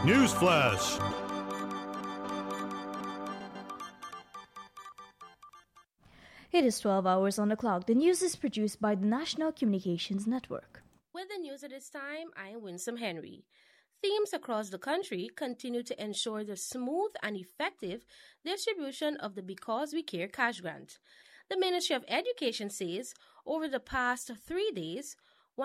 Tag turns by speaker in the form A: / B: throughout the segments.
A: Newsflash.
B: It is 12 hours on the clock. The news is produced by the National Communications Network.
C: With the news at this time, I am Winsome Henry. Themes across the country continue to ensure the smooth and effective distribution of the Because We Care cash grant. The Ministry of Education says over the past 3 days,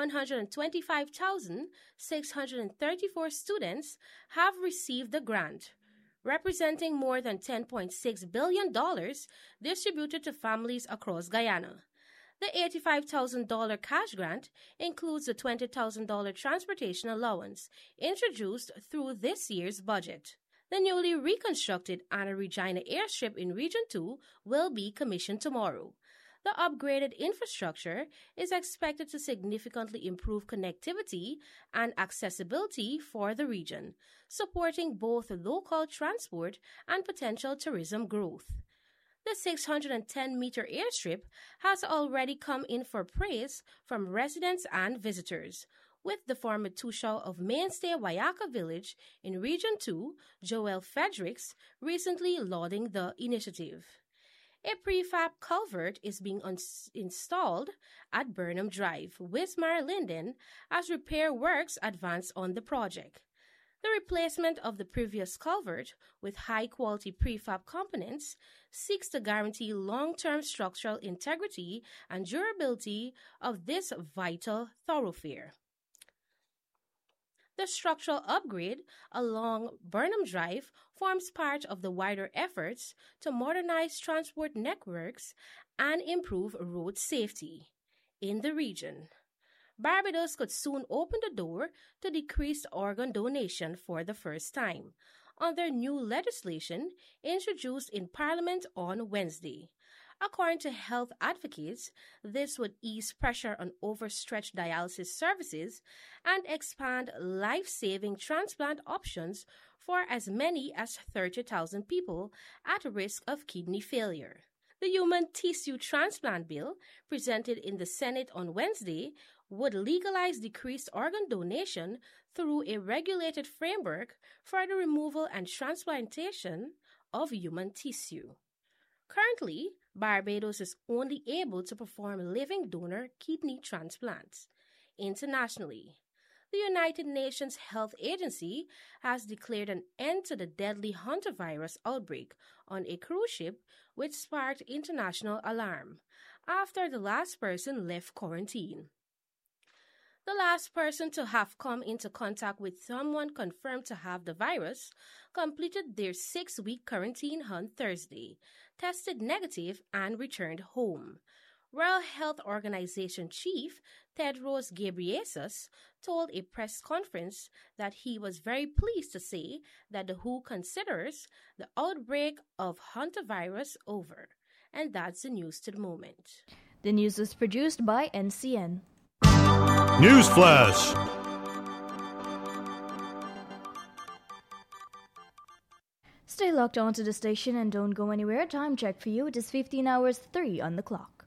C: 125,634 students have received the grant, representing more than $10.6 billion distributed to families across Guyana. The $85,000 cash grant includes the $20,000 transportation allowance introduced through this year's budget. The newly reconstructed Anna Regina Airstrip in Region 2 will be commissioned tomorrow. The upgraded infrastructure is expected to significantly improve connectivity and accessibility for the region, supporting both local transport and potential tourism growth. The 610-meter airstrip has already come in for praise from residents and visitors, with the former Tushaw of Mainstay Wayaka Village in Region 2, Joel Fredericks, recently lauding the initiative. A prefab culvert is being installed at Burnham Drive, Wismar Linden, as repair works advance on the project. The replacement of the previous culvert with high-quality prefab components seeks to guarantee long-term structural integrity and durability of this vital thoroughfare. The structural upgrade along Burnham Drive forms part of the wider efforts to modernize transport networks and improve road safety in the region. Barbados could soon open the door to decreased organ donation for the first time, under new legislation introduced in Parliament on Wednesday. According to health advocates, this would ease pressure on overstretched dialysis services and expand life-saving transplant options for as many as 30,000 people at risk of kidney failure. The Human Tissue Transplant Bill, presented in the Senate on Wednesday, would legalize decreased organ donation through a regulated framework for the removal and transplantation of human tissue. Currently, Barbados is only able to perform living donor kidney transplants. Internationally, the United Nations Health Agency has declared an end to the deadly hantavirus outbreak on a cruise ship, which sparked international alarm after the last person left quarantine. The last person to have come into contact with someone confirmed to have the virus completed their 6-week quarantine on Thursday, tested negative, and returned home. World Health Organization Chief Tedros Ghebreyesus told a press conference that he was very pleased to say that the WHO considers the outbreak of hantavirus over. And that's the news to the moment.
B: The news was produced by NCN.
A: Newsflash.
B: Stay locked onto the station and don't go anywhere. Time check for you. It is 15 hours 3 on the clock.